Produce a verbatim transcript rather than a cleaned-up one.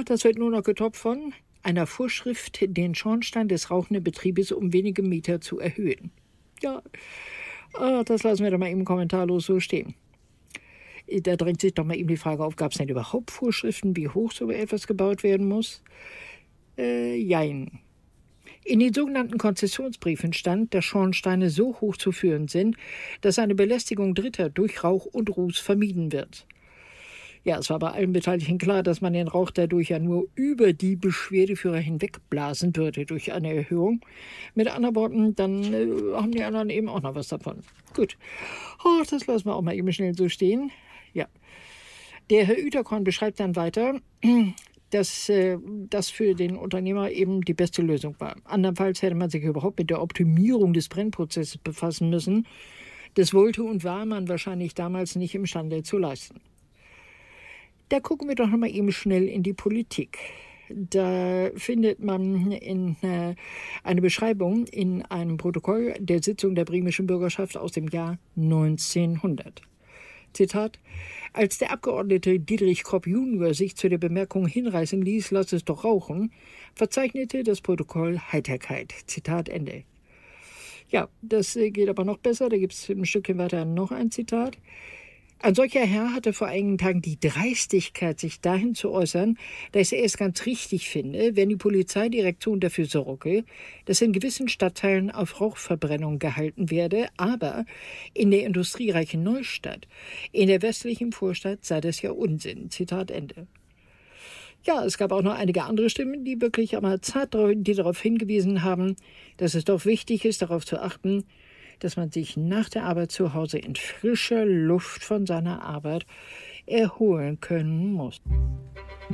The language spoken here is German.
das wird nur noch getoppt von einer Vorschrift, den Schornstein des rauchenden Betriebes um wenige Meter zu erhöhen. Ja, ah, das lassen wir doch mal eben kommentarlos so stehen. Da drängt sich doch mal eben die Frage auf, gab es denn überhaupt Vorschriften, wie hoch so etwas gebaut werden muss? Äh, jein. In den sogenannten Konzessionsbriefen stand, dass Schornsteine so hoch zu führen sind, dass eine Belästigung Dritter durch Rauch und Ruß vermieden wird. Ja, es war bei allen Beteiligten klar, dass man den Rauch dadurch ja nur über die Beschwerdeführer hinwegblasen würde durch eine Erhöhung. Mit anderen Worten, dann äh, haben die anderen eben auch noch was davon. Gut, oh, das lassen wir auch mal eben schnell so stehen. Ja, der Herr Ueterkorn beschreibt dann weiter, dass äh, das für den Unternehmer eben die beste Lösung war. Andernfalls hätte man sich überhaupt mit der Optimierung des Brennprozesses befassen müssen. Das wollte und war man wahrscheinlich damals nicht imstande zu leisten. Da gucken wir doch noch mal eben schnell in die Politik. Da findet man in, äh, eine Beschreibung in einem Protokoll der Sitzung der bremischen Bürgerschaft aus dem Jahr neunzehnhundert. Zitat: Als der Abgeordnete Dietrich Kropp junior sich zu der Bemerkung hinreißen ließ, lass es doch rauchen, verzeichnete das Protokoll Heiterkeit. Zitat Ende. Ja, das geht aber noch besser. Da gibt es ein Stückchen weiter noch ein Zitat. Ein solcher Herr hatte vor einigen Tagen die Dreistigkeit, sich dahin zu äußern, dass er es ganz richtig finde, wenn die Polizeidirektion dafür sorge, dass in gewissen Stadtteilen auf Rauchverbrennung gehalten werde, aber in der industriereichen Neustadt, in der westlichen Vorstadt, sei das ja Unsinn. Zitat Ende. Ja, es gab auch noch einige andere Stimmen, die wirklich aber zart die darauf hingewiesen haben, dass es doch wichtig ist, darauf zu achten, dass man sich nach der Arbeit zu Hause in frischer Luft von seiner Arbeit erholen können muss.